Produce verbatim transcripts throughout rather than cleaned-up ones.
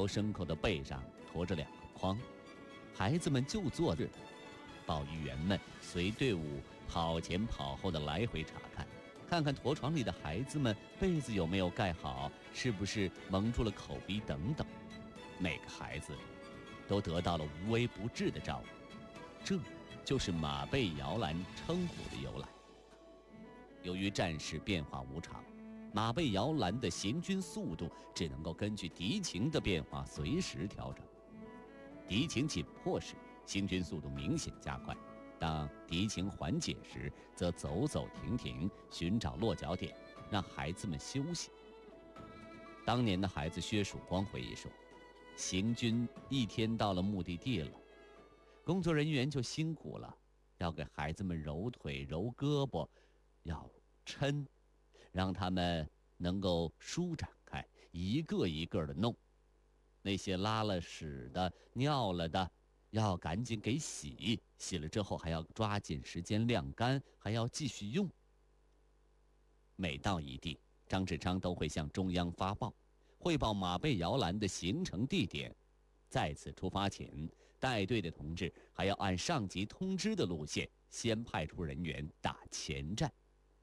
头牲口的背上驮着两个筐，孩子们就坐着。保育员们随队伍跑前跑后的来回查看，看看驮床里的孩子们被子有没有盖好，是不是蒙住了口鼻等等。每个孩子都得到了无微不至的照顾，这就是马背摇篮称呼的由来。由于战事变化无常，马背摇篮的行军速度只能够根据敌情的变化随时调整。敌情紧迫时，行军速度明显加快；当敌情缓解时，则走走停停，寻找落脚点，让孩子们休息。当年的孩子薛曙光回忆说，行军一天到了目的地了，工作人员就辛苦了，要给孩子们揉腿揉胳膊，要抻，让他们能够舒展开，一个一个的弄。那些拉了屎的尿了的要赶紧给洗，洗了之后还要抓紧时间晾干，还要继续用。每到一地，张志昌都会向中央发报，汇报马背摇篮的行程地点。在此出发前，带队的同志还要按上级通知的路线，先派出人员打前站。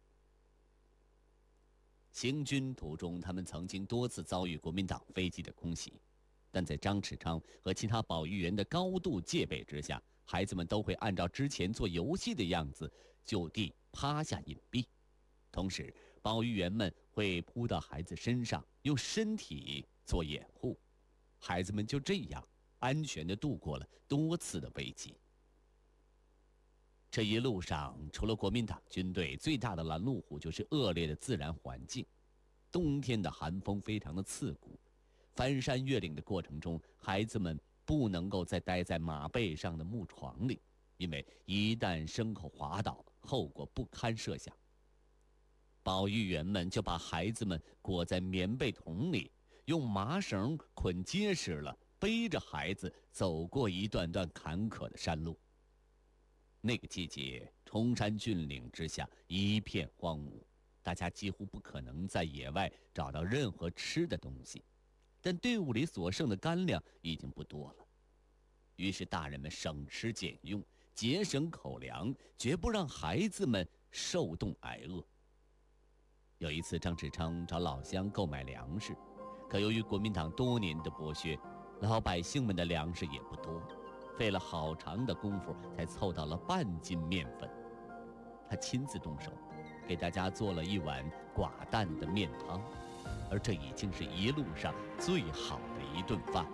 行军途中，他们曾经多次遭遇国民党飞机的空袭，但在张志昌和其他保育员的高度戒备之下，孩子们都会按照之前做游戏的样子就地趴下隐蔽。同时，保育员们会扑到孩子身上，用身体做掩护，孩子们就这样安全地度过了多次的危机。这一路上，除了国民党军队，最大的拦路虎就是恶劣的自然环境。冬天的寒风非常的刺骨，翻山越岭的过程中，孩子们不能够再待在马背上的木床里，因为一旦牲口滑倒，后果不堪设想。保育员们就把孩子们裹在棉被桶里，用麻绳捆结实了，背着孩子走过一段段坎坷的山路。那个季节，崇山峻岭之下一片荒芜，大家几乎不可能在野外找到任何吃的东西，但队伍里所剩的干粮已经不多了。于是大人们省吃俭用，节省口粮，绝不让孩子们受冻挨饿。有一次，张志昌找老乡购买粮食，可由于国民党多年的剥削，老百姓们的粮食也不多，费了好长的功夫才凑到了半斤面粉。他亲自动手，给大家做了一碗寡淡的面汤，而这已经是一路上最好的一顿饭。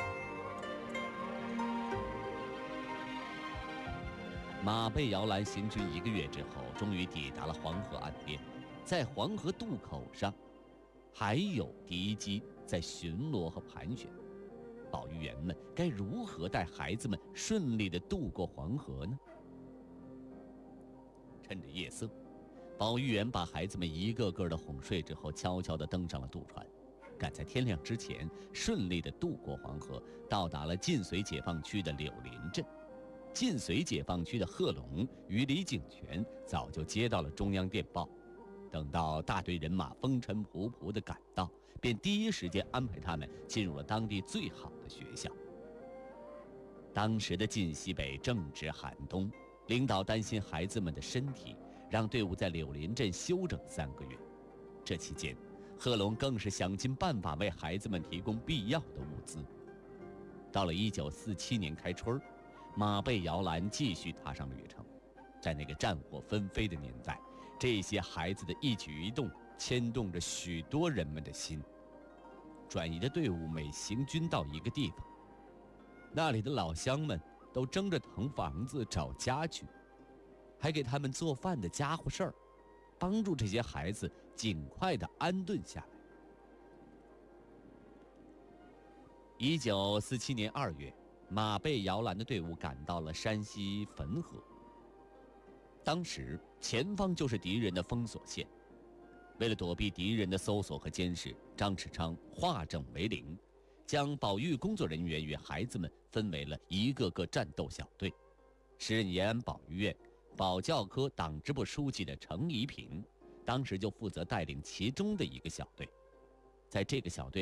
马背摇篮行军一个月之后，终于抵达了黄河岸边。在黄河渡口上，还有敌机在巡逻和盘旋。保育员们该如何带孩子们顺利地渡过黄河呢？趁着夜色，保育员把孩子们一个个的哄睡之后，悄悄地登上了渡船，赶在天亮之前顺利地渡过黄河，到达了晋绥解放区的柳林镇。晋绥解放区的贺龙与李景全早就接到了中央电报，等到大队人马风尘仆仆地赶到，便第一时间安排他们进入了当地最好的学校。当时的晋西北正值寒冬，领导担心孩子们的身体，让队伍在柳林镇休整三个月。这期间，贺龙更是想尽办法为孩子们提供必要的物资。到了一九四七年开春，马背摇篮继续踏上旅程。在那个战火纷飞的年代，这些孩子的一举一动牵动着许多人们的心。转移的队伍每行军到一个地方，那里的老乡们都争着腾房子找家具，还给他们做饭的家伙事儿，帮助这些孩子尽快地安顿下来。一九四七年二月，马背摇篮的队伍赶到了山西汾河。当时前方就是敌人的封锁线，为了躲避敌人的搜索和监视，张志昌化整为零，将保育工作人员与孩子们分为了一个个战斗小队。时任延安保育院保教科党支部书记的程一平，当时就负责带领其中的一个小队。在这个小队